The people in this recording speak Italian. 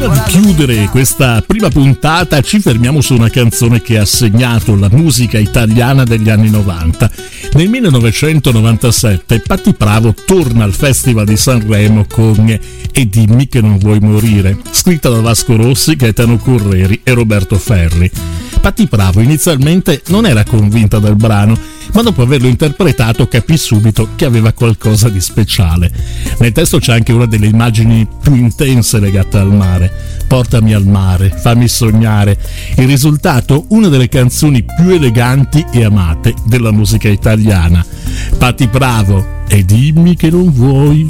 Prima di chiudere questa prima puntata ci fermiamo su una canzone che ha segnato la musica italiana degli anni 90. Nel 1997 Patti Pravo torna al Festival di Sanremo con E dimmi che non vuoi morire, scritta da Vasco Rossi, Gaetano Correri e Roberto Ferri. Patti Pravo inizialmente non era convinta del brano, ma dopo averlo interpretato capì subito che aveva qualcosa di speciale. Nel testo c'è anche una delle immagini più intense legate al mare. Portami al mare, fammi sognare. Il risultato? Una delle canzoni più eleganti e amate della musica italiana. Patti Pravo, e dimmi che non vuoi